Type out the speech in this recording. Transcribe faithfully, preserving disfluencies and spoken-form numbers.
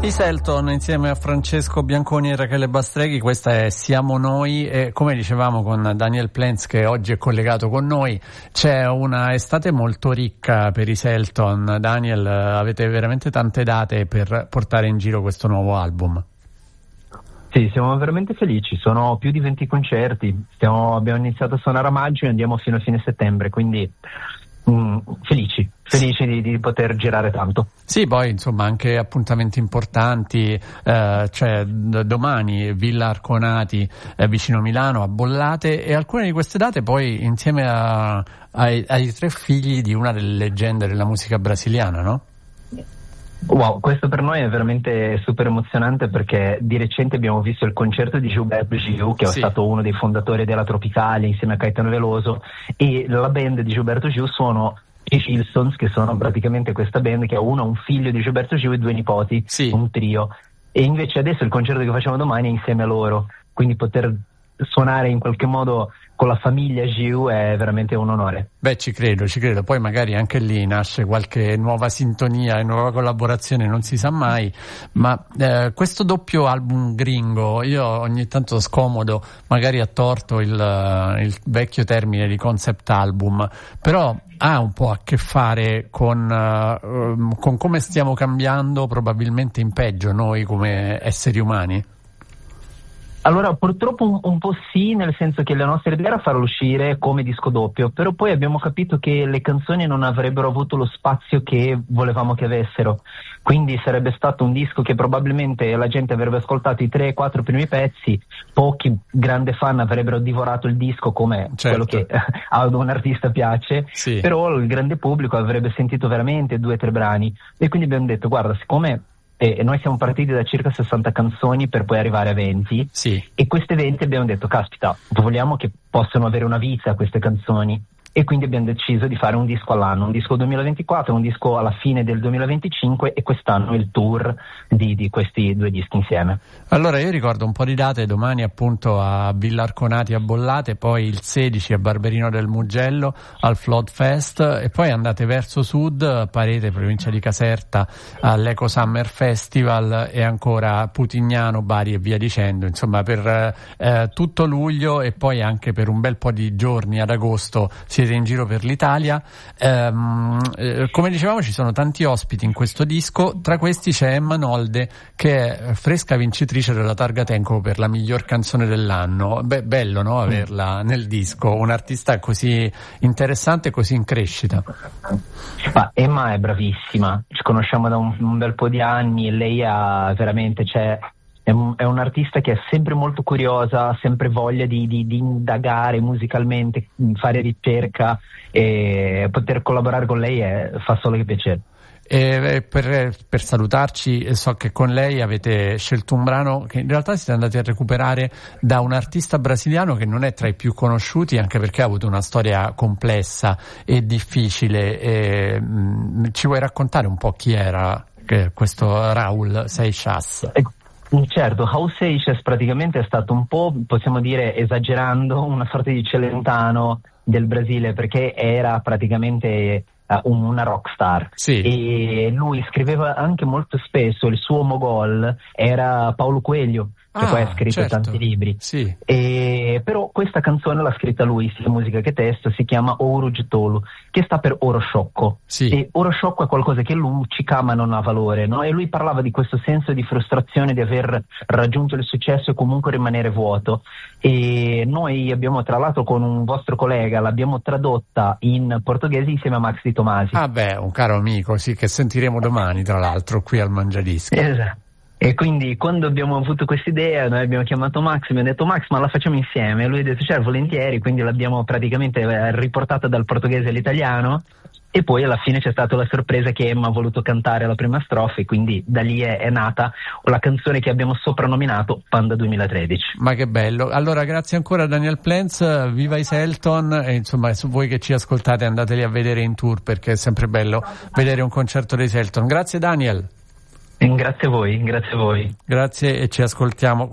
I Selton insieme a Francesco Bianconi e Rachele Bastreghi, questa è Siamo Noi, e come dicevamo con Daniel Plens che oggi è collegato con noi, c'è una estate molto ricca per i Selton. Daniel, avete veramente tante date per portare in giro questo nuovo album. Sì, siamo veramente felici, sono più di venti concerti, stiamo, abbiamo iniziato a suonare a maggio e andiamo fino a fine settembre, quindi mm, felici, felici di, di poter girare tanto. Sì, poi insomma anche appuntamenti importanti, eh, cioè d- domani Villa Arconati eh, vicino Milano, a Bollate, e alcune di queste date poi insieme a, ai, ai tre figli di una delle leggende della musica brasiliana, no? Wow, questo per noi è veramente super emozionante perché di recente abbiamo visto il concerto di Gilberto Gil, che è sì. stato uno dei fondatori della Tropicale insieme a Caetano Veloso, e la band di Gilberto Gil sono i Gilsons, che sono praticamente questa band che ha uno un figlio di Gilberto Gil e due nipoti, sì. un trio, e invece adesso il concerto che facciamo domani è insieme a loro, quindi poter suonare in qualche modo con la famiglia Gil è veramente un onore. Beh, ci credo, ci credo. Poi magari anche lì nasce qualche nuova sintonia e nuova collaborazione, non si sa mai. Ma eh, questo doppio album gringo, io ogni tanto scomodo, magari a torto il, il vecchio termine di concept album, però ha un po' a che fare con, uh, con come stiamo cambiando, probabilmente in peggio, noi come esseri umani. Allora, purtroppo un, un po' sì, nel senso che la nostra idea era farlo uscire come disco doppio, però poi abbiamo capito che le canzoni non avrebbero avuto lo spazio che volevamo che avessero, quindi sarebbe stato un disco che probabilmente la gente avrebbe ascoltato i tre quattro primi pezzi, pochi grandi fan avrebbero divorato il disco come certo. quello che ad un artista piace, sì. però il grande pubblico avrebbe sentito veramente due o tre brani, e quindi abbiamo detto, guarda, siccome e noi siamo partiti da circa sessanta canzoni per poi arrivare a venti, sì. e queste venti abbiamo detto, caspita, vogliamo che possano avere una vita queste canzoni, e quindi abbiamo deciso di fare un disco all'anno, un disco duemilaventiquattro, un disco alla fine del duemilaventicinque, e quest'anno il tour di, di questi due dischi insieme. Allora io ricordo un po' di date: domani appunto a Villa Arconati a Bollate, poi il sedici a Barberino del Mugello al Flood Fest, e poi andate verso sud, Parete, provincia di Caserta, all'Eco Summer Festival, e ancora Putignano, Bari e via dicendo, insomma per eh, tutto luglio, e poi anche per un bel po' di giorni ad agosto si in giro per l'Italia. Ehm, eh, come dicevamo, ci sono tanti ospiti in questo disco, tra questi c'è Emma Nolde, che è fresca vincitrice della Targa Tenco per la miglior canzone dell'anno. Beh, bello, no, averla nel disco, un artista così interessante e così in crescita. Ma Emma è bravissima, ci conosciamo da un, un bel po' di anni, e lei ha veramente, cioè È un, è un artista che è sempre molto curiosa, ha sempre voglia di, di, di indagare musicalmente, fare ricerca, e poter collaborare con lei è, fa solo che piacere. E per, per salutarci, so che con lei avete scelto un brano che in realtà siete andati a recuperare da un artista brasiliano che non è tra i più conosciuti, anche perché ha avuto una storia complessa e difficile. E, mh, ci vuoi raccontare un po' chi era che, questo Raul Seixas? Ecco. Certo, Raul Seixas praticamente è stato un po', possiamo dire esagerando, una sorta di Celentano del Brasile, perché era praticamente uh, una rockstar. Sì. E lui scriveva anche molto spesso, il suo mogol era Paulo Coelho, che ah, poi ha scritto certo. tanti libri. Sì. E, però questa canzone l'ha scritta lui, sia musica che testo, si chiama Ouro de Tolo, che sta per oro sciocco. Sì. E oro sciocco è qualcosa che luccica ma non ha valore, no? E lui parlava di questo senso di frustrazione di aver raggiunto il successo e comunque rimanere vuoto. E noi abbiamo, tra l'altro con un vostro collega, l'abbiamo tradotta in portoghese insieme a Max Di Tomasi. Ah beh, un caro amico, sì, che sentiremo domani tra l'altro qui al Mangiadischi. Esatto. E quindi quando abbiamo avuto questa idea noi abbiamo chiamato Max, mi ha detto Max, ma la facciamo insieme? E lui ha detto certo, volentieri, quindi l'abbiamo praticamente riportata dal portoghese all'italiano, e poi alla fine c'è stata la sorpresa che Emma ha voluto cantare la prima strofa, e quindi da lì è, è nata la canzone che abbiamo soprannominato Panda duemilatredici. Ma che bello. Allora grazie ancora a Daniel Plens, viva i Selton, e insomma su voi che ci ascoltate andateli a vedere in tour, perché è sempre bello vedere un concerto dei Selton. Grazie Daniel. Grazie a voi, grazie a voi. Grazie, e ci ascoltiamo